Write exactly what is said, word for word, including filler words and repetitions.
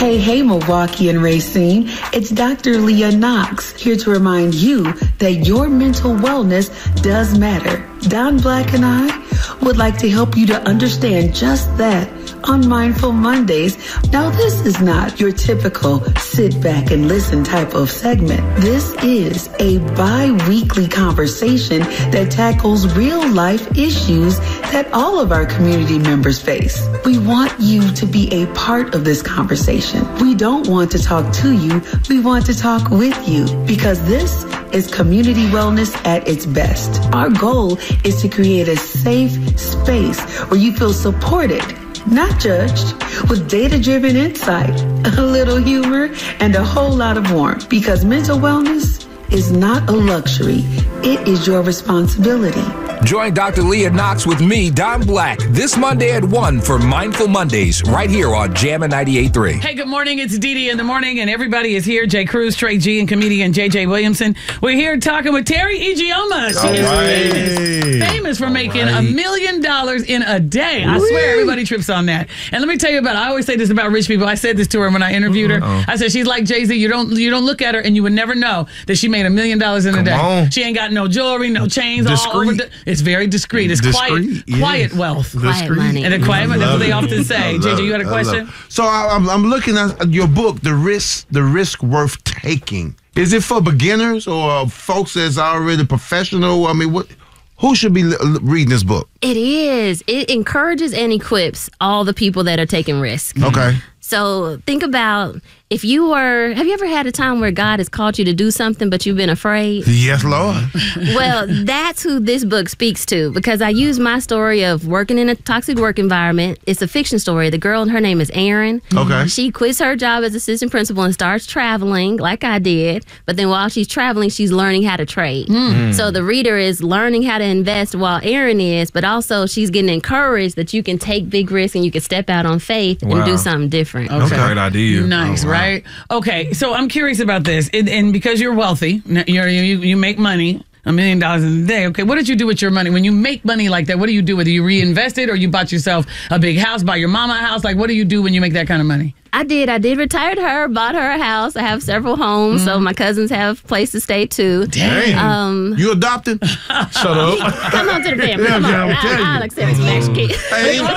Hey, hey, Milwaukee and Racine. It's Doctor Leah Knox here to remind you that your mental wellness does matter. Don Black and I would like to help you to understand just that on Mindful Mondays. Now, this is not your typical sit back and listen type of segment. This is a bi-weekly conversation that tackles real life issues that all of our community members face. We want you to be a part of this conversation. We don't want to talk to you. We want to talk with you, because this is community wellness at its best. Our goal is to create a safe space where you feel supported, not judged, with data-driven insight, a little humor, and a whole lot of warmth. Because mental wellness is not a luxury. It is your responsibility. Join Doctor Leah Knox with me, Don Black, this Monday at one for Mindful Mondays, right here on Jammin' ninety-eight point three. Hey, good morning. It's Dee Dee in the morning, and everybody is here. Jay Cruz, Trey G, and comedian J J Williamson. We're here talking with Terry Ijeoma. She All is right. famous, famous for All making right. a million dollars in a day. I Whee! swear, everybody trips on that. And let me tell you about, I always say this about rich people. I said this to her when I interviewed her. Uh-oh. I said, she's like Jay-Z. You don't you don't look at her, and you would never know that she made a million dollars in a Come day. on. She ain't got no jewelry, no chains, all Discreet. over. The, it's very discreet. It's quiet, Discreet, yeah. quiet wealth. Quiet Discreet. money. And a quiet money, that's what they Love it. often say. I J love J, you got a it. I love question? it. So I, I'm, I'm looking at your book, The Risk, The Risk Worth Taking. Is it for beginners or folks that's already professional? I mean, what? Who should be l- reading this book? It is. It encourages and equips all the people that are taking risks. Okay. So think about, if you were, have you ever had a time where God has called you to do something, but you've been afraid? Yes, Lord. Well, that's who this book speaks to, because I use my story of working in a toxic work environment. It's a fiction story. The girl, her name is Erin. Okay. She quits her job as assistant principal and starts traveling like I did. But then while she's traveling, she's learning how to trade. So the reader is learning how to invest while Erin is, but also she's getting encouraged that you can take big risks and you can step out on faith and Wow. do something different. Okay. Great idea. Nice, Oh, wow. right? Okay, so I'm curious about this, and, and because you're wealthy, you're, you you make money, a million dollars in a day. Okay, what did you do with your money? When you make money like that, what do you do with it? You reinvest it, or you bought yourself a big house, buy your mama a house? Like, what do you do when you make that kind of money? I did. I did retired her, bought her a house. I have several homes, so my cousins have a place to stay too. Dang. Um, You adopted? Shut up. Come on to the family. Yeah, Come yeah, on. I'm telling you. I, I'll accept some extra kids. Hey,